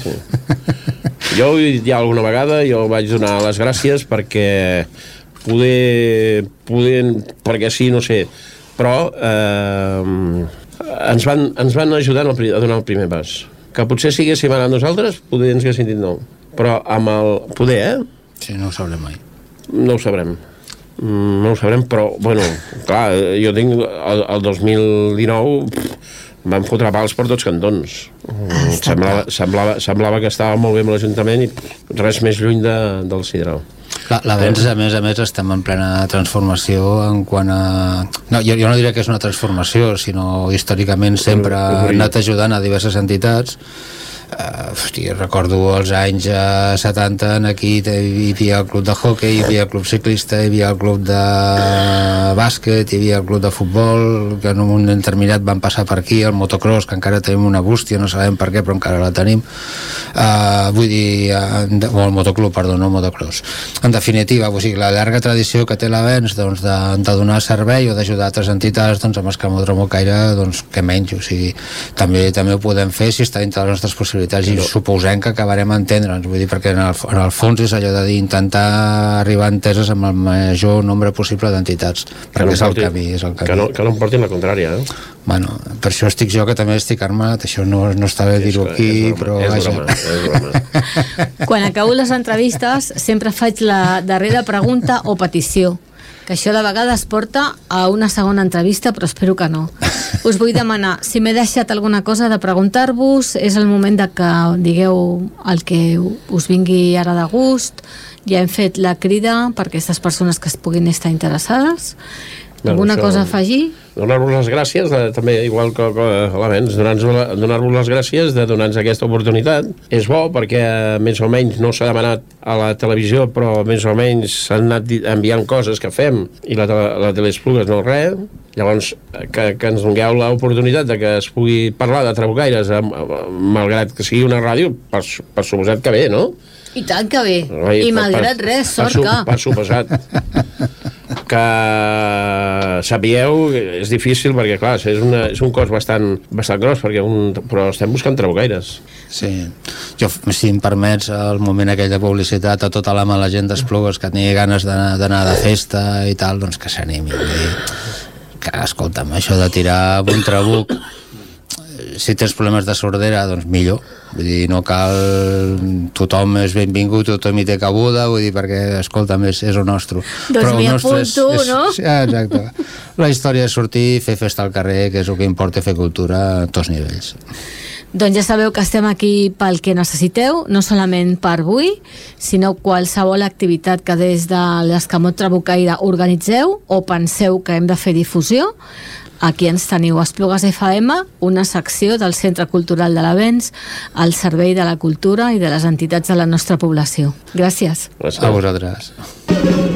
Jo ja alguna vegada vaig donar les gràcies perquè perquè sí, no sé, però ens van ajudar a donar el primer pas, que potser si haguéssim anat nosaltres poder ens haguéssim dit no, però amb el poder, Sí, no ho sabrem mai. no ho sabrem, però bueno, clar, jo tinc el 2019 vam fotre pals per tots cantons. Semblava que estava molt bé amb l'Ajuntament i res més lluny del Sidral. L'Avenç, a més, estem en plena transformació en quant a... No, jo no diria que és una transformació, sinó històricament sempre ha anat ajudant a diverses entitats. Recordo els anys 70, aquí hi havia el club de hoquei, hi havia el club ciclista, hi havia el club de bàsquet, hi havia el club de futbol, que en un moment determinat van passar per aquí, el motocross, que encara tenim una bústia, no sabem per què, però encara la tenim. Vull dir, o el motoclub, perdó, no el motocross. En definitiva, la llarga tradició que té l'Avenç de donar servei o d'ajudar altres entitats, amb Escamodromo Caire, que menys, o sigui, també ho podem fer si està dintre de les nostres possibilitats, i suposem que acabarem a entendre'ns, vull dir, perquè en el fons és allò de dir, intentar arribar a enteses amb el major nombre possible d'entitats, perquè és el camí. Que no em portin la contrària, Bueno, per això estic jo, que també estic armat, això no està bé dir-ho aquí, però vaja. És broma. Quan acabo les entrevistes sempre faig la darrera pregunta o petició, que això de vegades porta a una segona entrevista, però espero que no. Us vull demanar, si m'he deixat alguna cosa de preguntar-vos, és el moment de que digueu el que us vingui ara de gust. Ja hem fet la crida per aquestes persones que es puguin estar interessades. Alguna cosa a afegir? Donar-vos les gràcies, també, igual que l'Avenç, donar-vos les gràcies de donar-nos aquesta oportunitat. És bo perquè més o menys no s'ha demanat a la televisió, però més o menys s'han anat enviant coses que fem i la Teleesplugues no res. Llavors, que ens dongueu l'oportunitat de que es pugui parlar de trabucaires, malgrat que sigui una ràdio, per suposat que bé, no? I tant que bé. I malgrat res, sort que... Per suposat. Que sapigueu, és difícil perquè clar, és un cos bastant gros, però estem buscant trabucaires. Sí, jo, si em permets, el moment aquell de publicitat a tota la mala gent d'Esplugues que tingui ganes d'anar de festa i tal, doncs que s'animi, que escolta'm, això de tirar un trabuc, si tens problemes de sordera, doncs millor. Vull dir, no cal... Tothom és benvingut, tothom hi té cabuda, vull dir, perquè, escolta'm, és el nostre. Doncs m'hi apunto, no? Exacte. La història és sortir, fer festa al carrer, que és el que importa, fer cultura a tots nivells. Doncs ja sabeu que estem aquí pel que necessiteu, no solament per avui, sinó qualsevol activitat que des de l'Escamot Trabucaire organitzeu o penseu que hem de fer difusió. Aquí ens teniu a Esplugues FM, una secció del Centre Cultural de l'Avenç al servei de la cultura i de les entitats de la nostra població. Gràcies. A vosaltres.